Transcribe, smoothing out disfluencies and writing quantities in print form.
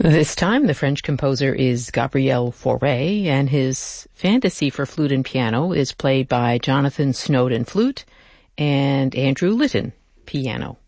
This time, the French composer is Gabriel Fauré, and his fantasy for flute and piano is played by Jonathan Snowden, flute, and Andrew Litton, piano.